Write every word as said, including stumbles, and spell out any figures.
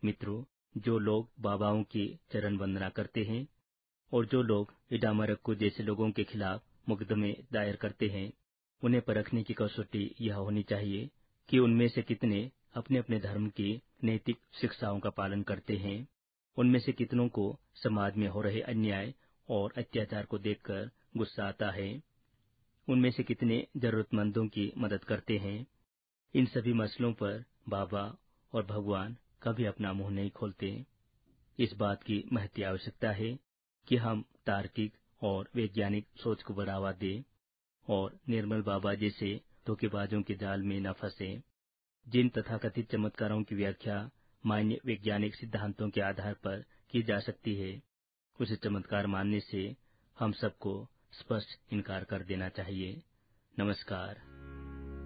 मित्रों, जो लोग बाबाओं की चरण वंदना करते हैं और जो लोग इडामरक्कू जैसे लोगों के खिलाफ मुकदमे दायर करते हैं, उन्हें परखने की कसौटी यह होनी चाहिए कि उनमें से कितने अपने अपने धर्म की नैतिक शिक्षाओं का पालन करते हैं। उनमें से कितनों को समाज में हो रहे अन्याय और अत्याचार को देखकर गुस्सा आता है। उनमें से कितने जरूरतमंदों की मदद करते हैं। इन सभी मसलों पर बाबा और भगवान कभी अपना मुंह नहीं खोलते। इस बात की महती आवश्यकता है कि हम तार्किक और वैज्ञानिक सोच को बढ़ावा दें और निर्मल बाबा जैसे धोखेबाजों के जाल में न फंसे। जिन तथाकथित चमत्कारों की व्याख्या मान्य वैज्ञानिक सिद्धांतों के आधार पर की जा सकती है, उसे चमत्कार मानने से हम सबको स्पष्ट इनकार कर देना चाहिए। नमस्कार।